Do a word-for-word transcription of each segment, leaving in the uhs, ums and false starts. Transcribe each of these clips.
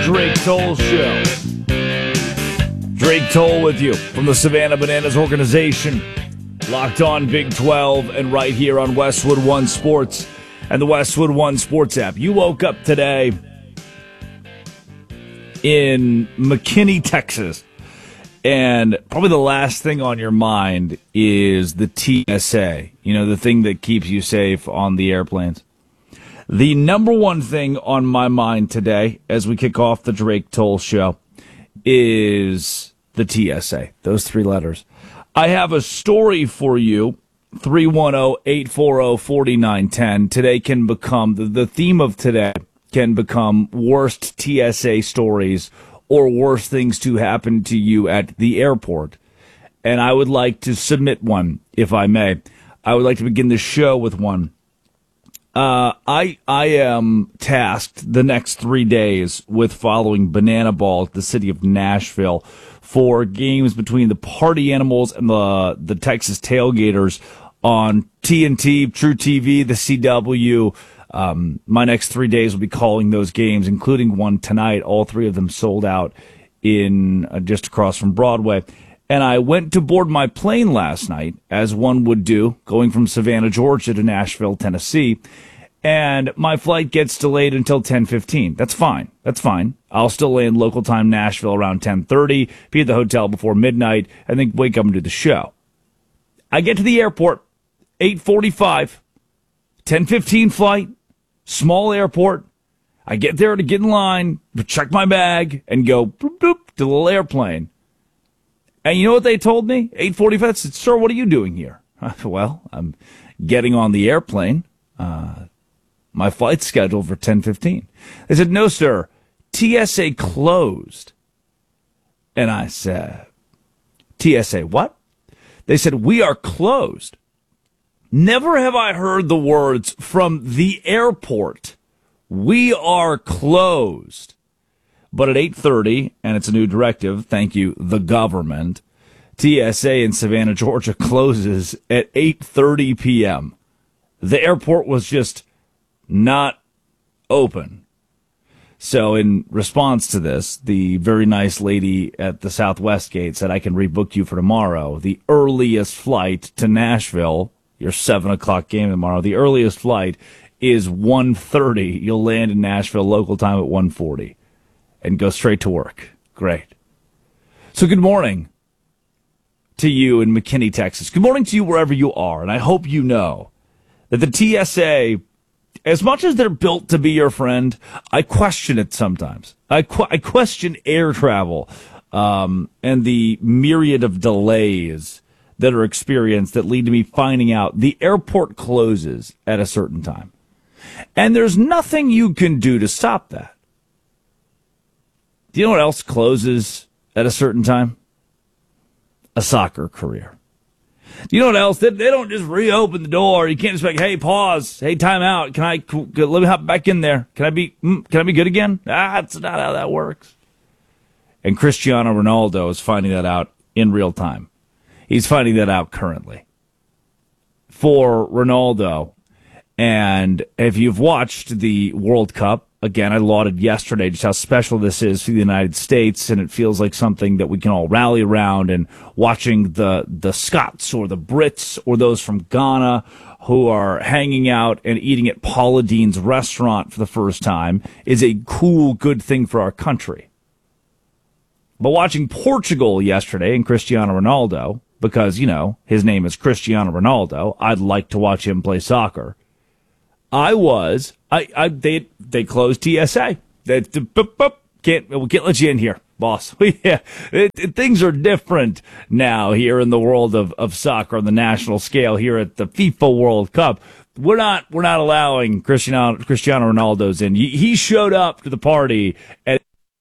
Drake Toll Show. Drake Toll with you from the Savannah Bananas organization. Locked on Big twelve and right here on Westwood One Sports and the Westwood One Sports app. You woke up today in McKinney, Texas, and probably the last thing on your mind is the T S A, you know, the thing that keeps you safe on the airplanes. The number one thing on my mind today, as we kick off the Drake Toll Show, is the T S A, those three letters. I have a story for you, three one zero, eight four zero, four nine one zero. Today can become, the, the theme of today can become worst T S A stories or worst things to happen to you at the airport. And I would like to submit one, if I may. I would like to begin the show with one. Uh, I I am tasked the next three days with following Banana Ball at the city of Nashville for games between the Party Animals and the the Texas Tailgaters on T N T, True T V, the C W. Um, my next three days will be calling those games, including one tonight. All three of them sold out in uh, just across from Broadway. And I went to board my plane last night, as one would do, going from Savannah, Georgia to Nashville, Tennessee. And my flight gets delayed until ten fifteen. That's fine. That's fine. I'll still land local time Nashville around ten thirty, be at the hotel before midnight, and then wake up and do the show. I get to the airport, eight forty-five, ten fifteen flight, small airport. I get there to get in line, check my bag, and go boop, boop, to the little airplane. And you know what they told me? eight forty-five, I said, sir, what are you doing here? Well, I'm getting on the airplane. Uh, my flight's scheduled for ten fifteen. They said, no, sir, T S A closed. And I said, T S A what? They said, we are closed. Never have I heard the words from the airport, we are closed. But at eight thirty, and it's a new directive, thank you, the government, T S A in Savannah, Georgia closes at eight thirty p.m. The airport was just not open. So in response to this, the very nice lady at the Southwest gate said, I can rebook you for tomorrow. The earliest flight to Nashville, your seven o'clock game tomorrow, the earliest flight is one thirty. You'll land in Nashville local time at one forty. And go straight to work. Great. So good morning to you in McKinney, Texas. Good morning to you wherever you are. And I hope you know that the T S A, as much as they're built to be your friend, I question it sometimes. I, qu- I question air travel um, and the myriad of delays that are experienced that lead to me finding out the airport closes at a certain time. And there's nothing you can do to stop that. Do you know what else closes at a certain time? A soccer career. Do you know what else? They, they don't just reopen the door. You can't just be like, hey, pause. Hey, time out. Can I, let me hop back in there. Can I be, can I be good again? Ah, that's not how that works. And Cristiano Ronaldo is finding that out in real time. He's finding that out currently. For Ronaldo, and if you've watched the World Cup, again, I lauded yesterday just how special this is for the United States, and it feels like something that we can all rally around. And watching the, the Scots or the Brits or those from Ghana who are hanging out and eating at Paula Deen's restaurant for the first time is a cool, good thing for our country. But watching Portugal yesterday and Cristiano Ronaldo, because, you know, his name is Cristiano Ronaldo, I'd like to watch him play soccer. I was, I, I, they, they closed T S A. They, boop, boop, can't, we can't let you in here, boss. yeah, it, it, things are different now here in the world of, of soccer on the national scale here at the FIFA World Cup. We're not, we're not allowing Cristiano, Cristiano Ronaldo's in. He, he showed up to the party at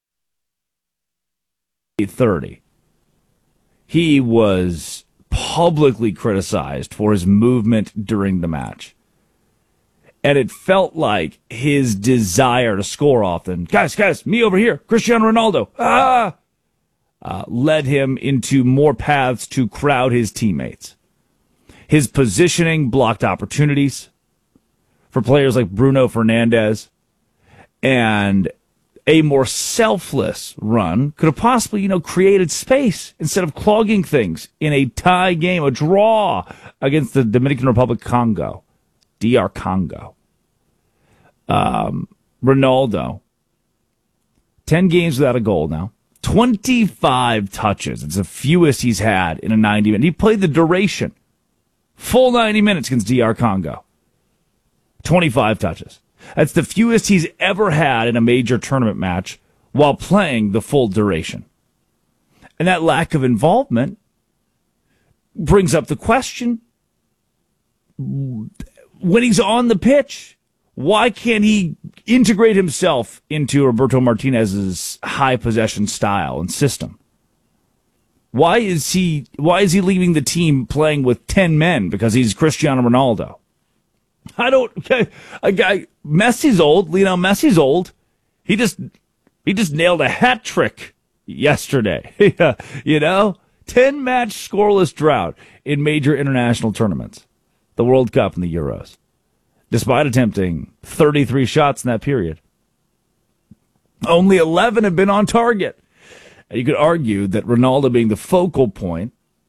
eight thirty. He was publicly criticized for his movement during the match. And it felt like his desire to score often, guys, guys, me over here, Cristiano Ronaldo, ah, uh, led him into more paths to crowd his teammates. His positioning blocked opportunities for players like Bruno Fernandes. And a more selfless run could have possibly, you know, created space instead of clogging things in a tie game, a draw against the Dominican Republic Congo, D R Congo. Um, Ronaldo, ten games without a goal now, twenty-five touches. It's the fewest he's had in a ninety minute. He played the duration, full ninety minutes against D R Congo. twenty-five touches. That's the fewest he's ever had in a major tournament match while playing the full duration. And that lack of involvement brings up the question, when he's on the pitch, why can't he integrate himself into Roberto Martinez's high possession style and system? Why is he why is he leaving the team playing with ten men because he's Cristiano Ronaldo? I don't. A guy, Messi's old. Lionel Messi's old. He just he just nailed a hat trick yesterday. You know, ten match scoreless drought in major international tournaments, the World Cup and the Euros, despite attempting thirty-three shots in that period. Only eleven have been on target. And you could argue that Ronaldo being the focal point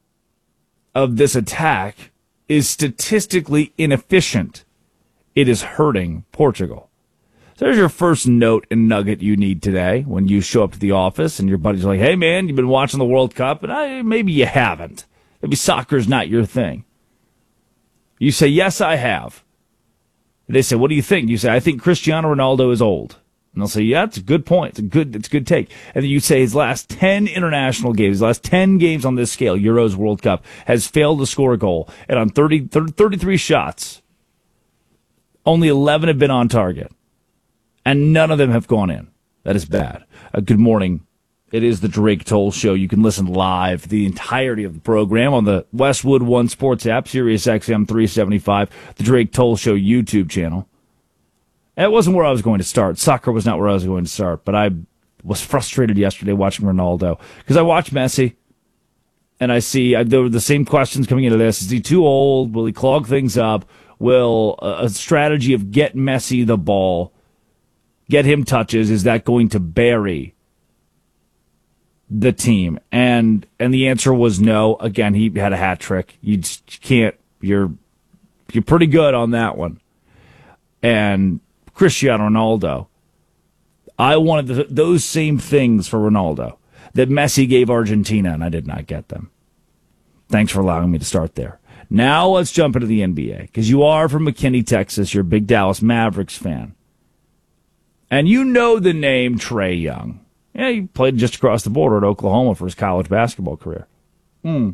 of this attack is statistically inefficient. It is hurting Portugal. So there's your first note and nugget you need today when you show up to the office and your buddies are like, hey, man, you've been watching the World Cup, and I, maybe you haven't. Maybe soccer's not your thing. You say, yes, I have. And they say, what do you think? You say, I think Cristiano Ronaldo is old. And they'll say, yeah, it's a good point. It's a good, it's a good take. And then you say his last ten international games, his last ten games on this scale, Euros, World Cup, has failed to score a goal. And on thirty, thirty, thirty-three shots, only eleven have been on target. And none of them have gone in. That is bad. Uh, good morning. It is the Drake Toll Show. You can listen live the entirety of the program on the Westwood One Sports app, Sirius X M three seventy-five, the Drake Toll Show YouTube channel. It wasn't where I was going to start. Soccer was not where I was going to start, but I was frustrated yesterday watching Ronaldo because I watched Messi, and I see I, there were the same questions coming into this. Is he too old? Will he clog things up? Will a, a strategy of get Messi the ball, get him touches, is that going to bury the team? And and the answer was no. Again, he had a hat trick. You just can't. You're you're pretty good on that one. And Cristiano Ronaldo, I wanted the, those same things for Ronaldo that Messi gave Argentina, and I did not get them. Thanks for allowing me to start there. Now let's jump into the N B A, because you are from McKinney, Texas. You're a big Dallas Mavericks fan. And you know the name Trae Young. Yeah, he played just across the border at Oklahoma for his college basketball career. Hmm.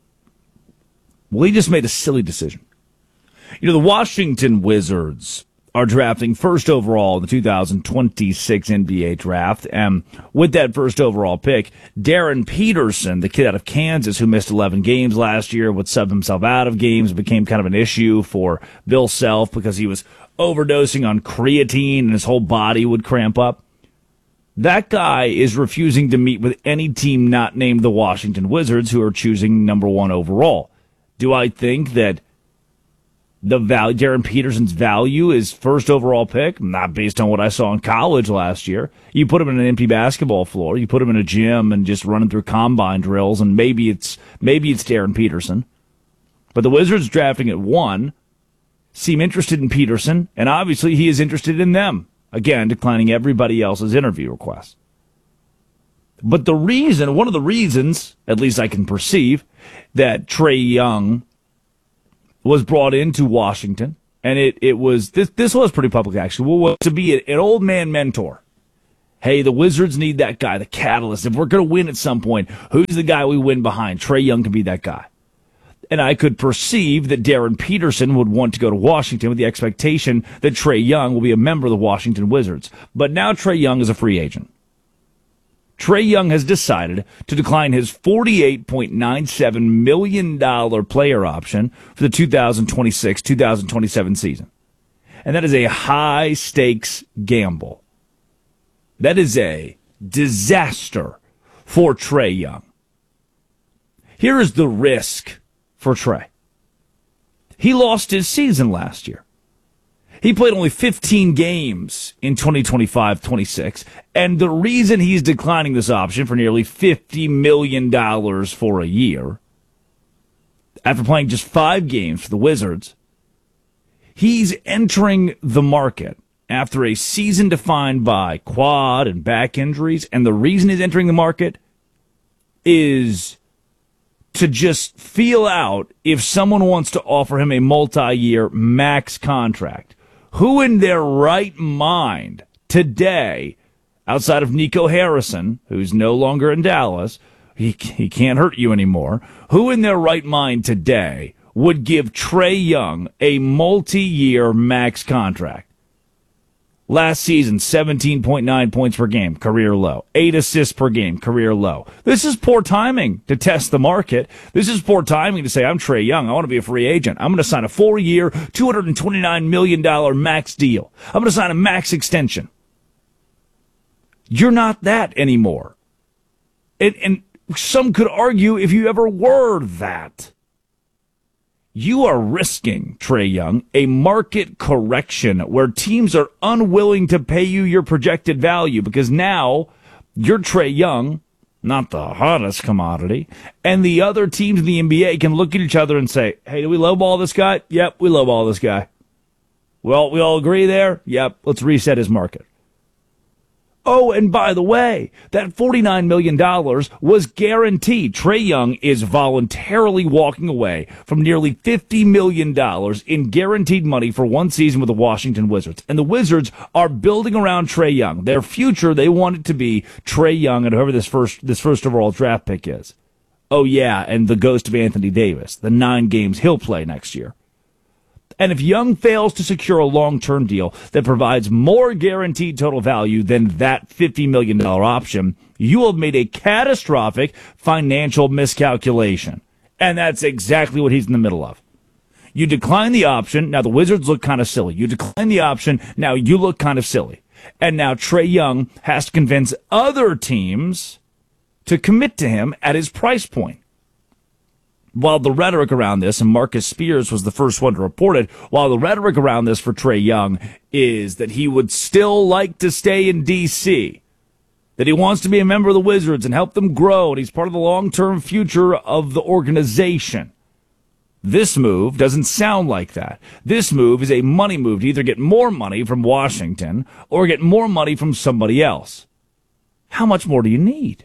Well, he just made a silly decision. You know, the Washington Wizards are drafting first overall in the two thousand twenty-six N B A draft. And with that first overall pick, Darren Peterson, the kid out of Kansas who missed eleven games last year, would sub himself out of games, became kind of an issue for Bill Self because he was overdosing on creatine and his whole body would cramp up. That guy is refusing to meet with any team not named the Washington Wizards, who are choosing number one overall. Do I think that the value, Darren Peterson's value is first overall pick? Not based on what I saw in college last year. You put him in an empty basketball floor, you put him in a gym and just running through combine drills, and maybe it's maybe it's Darren Peterson. But the Wizards drafting at one seem interested in Peterson, and obviously he is interested in them. Again, declining everybody else's interview requests. But the reason, one of the reasons, at least I can perceive, that Trae Young was brought into Washington, and it, it was, this this was pretty public actually, was to be an old man mentor. Hey, the Wizards need that guy, the catalyst. If we're going to win at some point, who's the guy we win behind? Trae Young can be that guy. And I could perceive that Darren Peterson would want to go to Washington with the expectation that Trae Young will be a member of the Washington Wizards. But now Trae Young is a free agent. Trae Young has decided to decline his forty-eight point nine seven million dollars player option for the two thousand twenty-six two thousand twenty-seven season. And that is a high-stakes gamble. That is a disaster for Trae Young. Here is the risk for Trae. He lost his season last year. He played only fifteen games in twenty twenty-five twenty-six, and the reason he's declining this option for nearly fifty million dollars for a year, after playing just five games for the Wizards, he's entering the market after a season defined by quad and back injuries, and the reason he's entering the market is to just feel out if someone wants to offer him a multi-year max contract. Who in their right mind today, outside of Nico Harrison, who's no longer in Dallas, he, he can't hurt you anymore, who in their right mind today would give Trae Young a multi-year max contract? Last season, seventeen point nine points per game, career low. Eight assists per game, career low. This is poor timing to test the market. This is poor timing to say, I'm Trae Young. I want to be a free agent. I'm going to sign a four-year, two hundred twenty-nine million dollars max deal. I'm going to sign a max extension. You're not that anymore. And, and some could argue if you ever were that. You are risking, Trae Young, a market correction where teams are unwilling to pay you your projected value because now you're Trae Young, not the hottest commodity, and the other teams in the N B A can look at each other and say, hey, do we lowball this guy? Yep, we lowball this guy. Well, we all agree there? Yep, let's reset his market. Oh, and by the way, that forty-nine million dollars was guaranteed. Trae Young is voluntarily walking away from nearly fifty million dollars in guaranteed money for one season with the Washington Wizards. And the Wizards are building around Trae Young. Their future, they want it to be Trae Young and whoever this first, this first overall draft pick is. Oh, yeah, and the ghost of Anthony Davis, the nine games he'll play next year. And if Young fails to secure a long-term deal that provides more guaranteed total value than that fifty million dollars option, you will have made a catastrophic financial miscalculation. And that's exactly what he's in the middle of. You decline the option, now the Wizards look kind of silly. You decline the option, now you look kind of silly. And now Trae Young has to convince other teams to commit to him at his price point. While the rhetoric around this, and Marcus Spears was the first one to report it, while the rhetoric around this for Trae Young is that he would still like to stay in D C, that he wants to be a member of the Wizards and help them grow, and he's part of the long-term future of the organization. This move doesn't sound like that. This move is a money move to either get more money from Washington or get more money from somebody else. How much more do you need?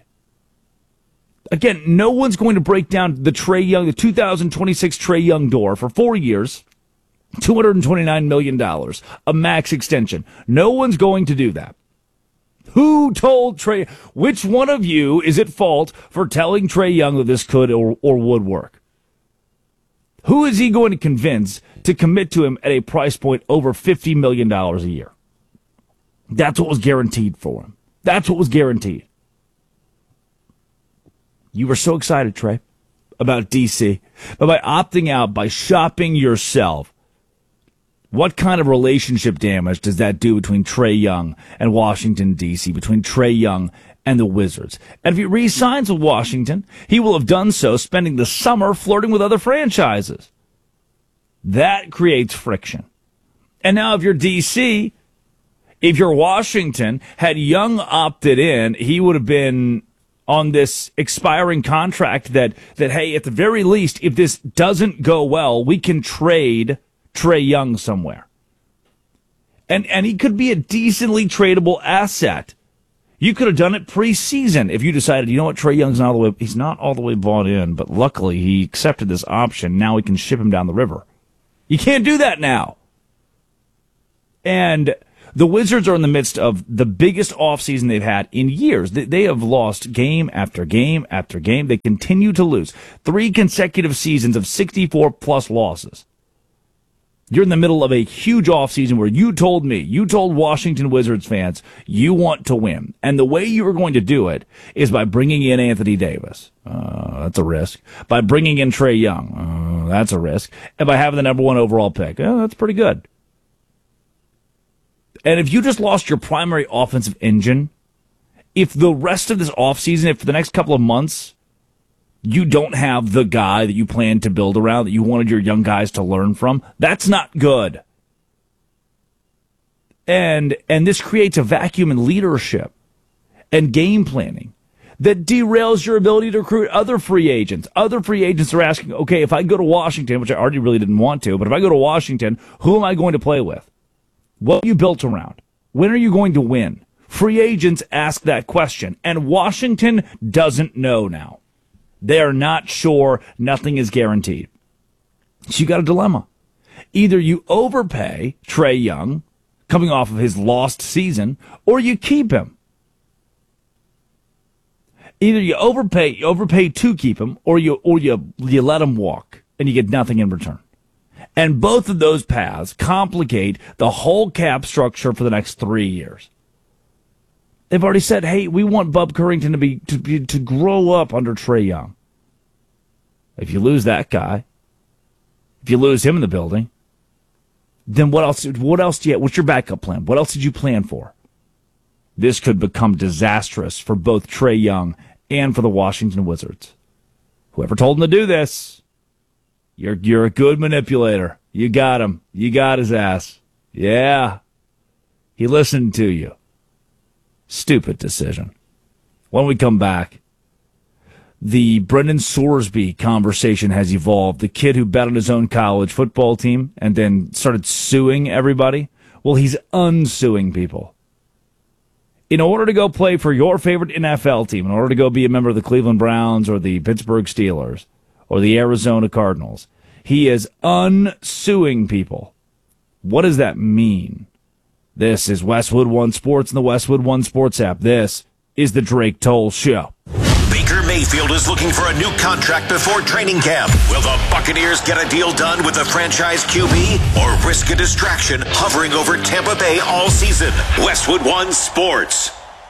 Again, no one's going to break down the Trae Young, the two thousand twenty-six Trae Young door for four years, two hundred twenty-nine million dollars, a max extension. No one's going to do that. Who told Trae? Which one of you is at fault for telling Trae Young that this could or, or would work? Who is he going to convince to commit to him at a price point over fifty million dollars a year? That's what was guaranteed for him. That's what was guaranteed. You were so excited, Trae, about D C. But by opting out, by shopping yourself, what kind of relationship damage does that do between Trae Young and Washington, D C, between Trae Young and the Wizards? And if he re-signs with Washington, he will have done so spending the summer flirting with other franchises. That creates friction. And now if you're D C, if you're Washington, had Young opted in, he would have been on this expiring contract that, that, hey, at the very least, if this doesn't go well, we can trade Trae Young somewhere. And, and he could be a decently tradable asset. You could have done it preseason if you decided, you know what, Trae Young's not all the way, he's not all the way bought in, but luckily he accepted this option. Now we can ship him down the river. You can't do that now. And the Wizards are in the midst of the biggest offseason they've had in years. They have lost game after game after game. They continue to lose. Three consecutive seasons of sixty-four plus losses. You're in the middle of a huge offseason where you told me, you told Washington Wizards fans, you want to win. And the way you are going to do it is by bringing in Anthony Davis. Uh, that's a risk. By bringing in Trae Young. Uh, that's a risk. And by having the number one overall pick. Uh, that's pretty good. And if you just lost your primary offensive engine, if the rest of this offseason, if for the next couple of months, you don't have the guy that you plan to build around, that you wanted your young guys to learn from, that's not good. And and this creates a vacuum in leadership and game planning that derails your ability to recruit other free agents. Other free agents are asking, okay, if I go to Washington, which I already really didn't want to, but if I go to Washington, who am I going to play with? What are you built around? When are you going to win? Free agents ask that question, and Washington doesn't know now. They are not sure. Nothing is guaranteed. So you got a dilemma. Either you overpay Trae Young, coming off of his lost season, or you keep him. Either you overpay, you overpay to keep him, or you or you you let him walk, and you get nothing in return. And both of those paths complicate the whole cap structure for the next three years. They've already said, "Hey, we want Bub Currington to be to be, to grow up under Trae Young." If you lose that guy, if you lose him in the building, then what else? What else do you? What's your backup plan? What else did you plan for? This could become disastrous for both Trae Young and for the Washington Wizards. Whoever told him to do this, you're you're a good manipulator. You got him. You got his ass. Yeah, he listened to you. Stupid decision. When we come back, the Brendan Sorsby conversation has evolved. The kid who bet on his own college football team and then started suing everybody. Well, he's unsuing people. In order to go play for your favorite N F L team, in order to go be a member of the Cleveland Browns or the Pittsburgh Steelers or the Arizona Cardinals, he is unsuing people. What does that mean? This is Westwood One Sports and the Westwood One Sports app. This is the Drake Toll Show. Baker Mayfield is looking for a new contract before training camp. Will the Buccaneers get a deal done with the franchise Q B or risk a distraction hovering over Tampa Bay all season? Westwood One Sports.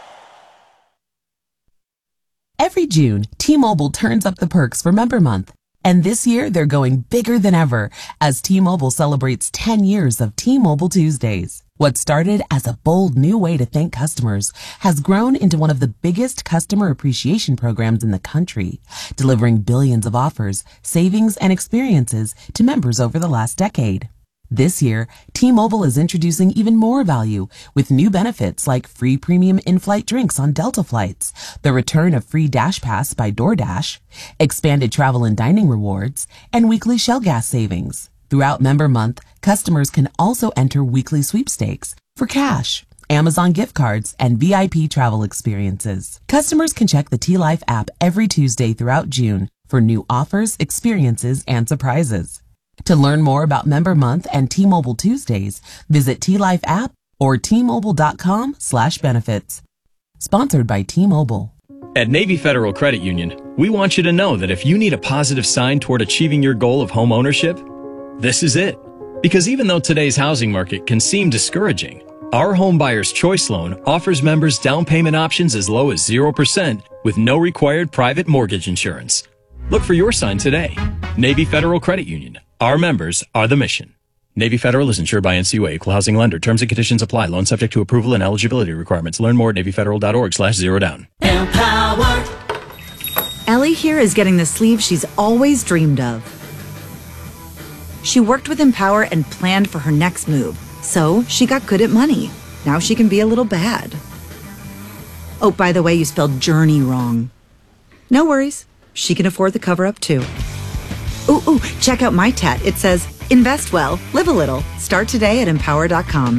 Every June, T-Mobile turns up the perks for Member Month. And this year, they're going bigger than ever as T-Mobile celebrates ten years of T-Mobile Tuesdays. What started as a bold new way to thank customers has grown into one of the biggest customer appreciation programs in the country, delivering billions of offers, savings, and experiences to members over the last decade. This year, T-Mobile is introducing even more value with new benefits like free premium in-flight drinks on Delta flights, the return of free Dash Pass by DoorDash, expanded travel and dining rewards, and weekly Shell gas savings. Throughout Member Month, customers can also enter weekly sweepstakes for cash, Amazon gift cards, and V I P travel experiences. Customers can check the T-Life app every Tuesday throughout June for new offers, experiences, and surprises. To learn more about Member Month and T-Mobile Tuesdays, visit T-Life app or T-Mobile.com slash benefits. Sponsored by T-Mobile. At Navy Federal Credit Union, we want you to know that if you need a positive sign toward achieving your goal of home ownership, this is it. Because even though today's housing market can seem discouraging, our Home Buyer's Choice Loan offers members down payment options as low as zero percent with no required private mortgage insurance. Look for your sign today. Navy Federal Credit Union. Our members are the mission. Navy Federal is insured by N C U A, Equal Housing Lender. Terms and conditions apply. Loan subject to approval and eligibility requirements. Learn more at NavyFederal.org slash zero down. Empower. Ellie here is getting the sleeve she's always dreamed of. She worked with Empower and planned for her next move. So she got good at money. Now she can be a little bad. Oh, by the way, you spelled journey wrong. No worries. She can afford the cover-up too. Ooh, ooh, check out my tat. It says, invest well, live a little. Start today at empower dot com.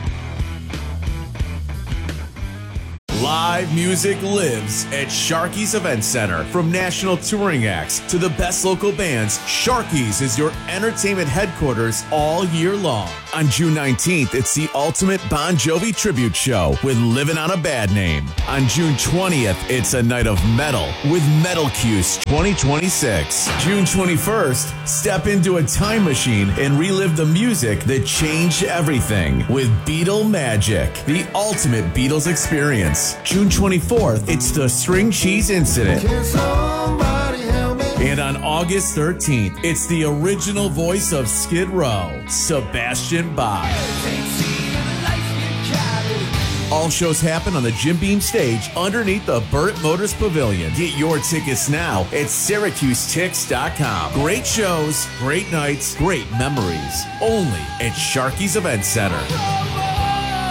Live music lives at Sharky's Event Center. From national touring acts to the best local bands, Sharky's is your entertainment headquarters all year long. On June nineteenth, it's the ultimate Bon Jovi tribute show with Livin' on a Bad Name. On June twentieth, it's a night of metal with Metal Cuse twenty twenty-six. June twenty-first, step into a time machine and relive the music that changed everything with Beatle Magic, the ultimate Beatles experience. June twenty-fourth, it's the String Cheese Incident. And on August thirteenth, it's the original voice of Skid Row, Sebastian Bach. All shows happen on the Jim Beam stage underneath the Burt Motors Pavilion. Get your tickets now at Syracuse Tix dot com. Great shows, great nights, great memories. Only at Sharky's Event Center.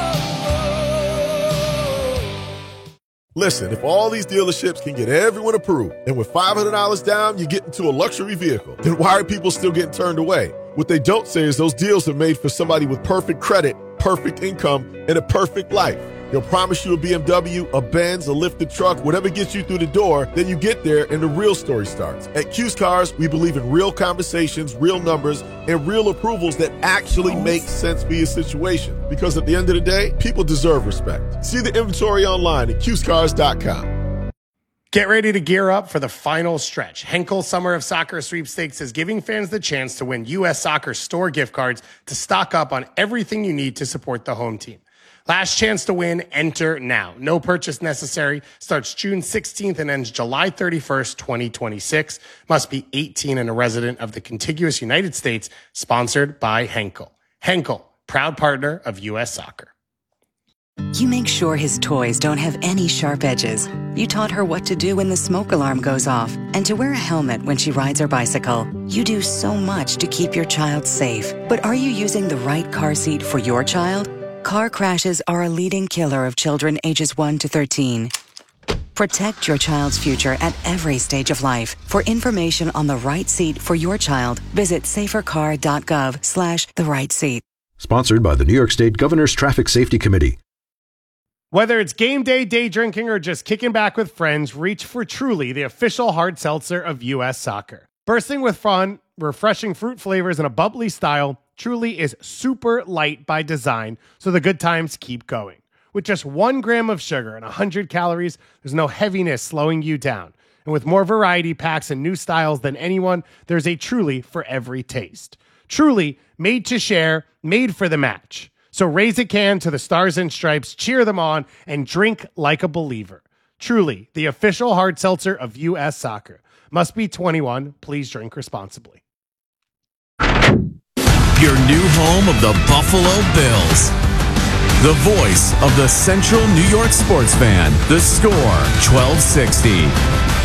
Listen, if all these dealerships can get everyone approved, and with five hundred dollars down, you get into a luxury vehicle, then why are people still getting turned away? What they don't say is those deals are made for somebody with perfect credit, perfect income, and a perfect life. They'll promise you a B M W, a Benz, a lifted truck, whatever gets you through the door. Then you get there and the real story starts. At Q's Cars, we believe in real conversations, real numbers, and real approvals that actually make sense for your situation. Because at the end of the day, people deserve respect. See the inventory online at Q's Cars dot com. Get ready to gear up for the final stretch. Henkel Summer of Soccer Sweepstakes is giving fans the chance to win U S Soccer store gift cards to stock up on everything you need to support the home team. Last chance to win, enter now. No purchase necessary. Starts June sixteenth and ends July thirty-first, twenty twenty-six. Must be eighteen and a resident of the contiguous United States. Sponsored by Henkel. Henkel, proud partner of U S Soccer. You make sure his toys don't have any sharp edges. You taught her what to do when the smoke alarm goes off and to wear a helmet when she rides her bicycle. You do so much to keep your child safe. But are you using the right car seat for your child? Car crashes are a leading killer of children ages one to thirteen. Protect your child's future at every stage of life. For information on the right seat for your child, visit safercar.gov slash the right seat. Sponsored by the New York State Governor's Traffic Safety Committee. Whether it's game day, day drinking, or just kicking back with friends, reach for Truly, the official hard seltzer of U S Soccer. Bursting with fun, refreshing fruit flavors, and a bubbly style, Truly is super light by design, so the good times keep going. With just one gram of sugar and one hundred calories, there's no heaviness slowing you down. And with more variety packs and new styles than anyone, there's a Truly for every taste. Truly, made to share, made for the match. So raise a can to the Stars and Stripes, cheer them on, and drink like a believer. Truly, the official hard seltzer of U S Soccer. Must be twenty-one. Please drink responsibly. Your new home of the Buffalo Bills. The voice of the Central New York sports fan. The Score, twelve sixty.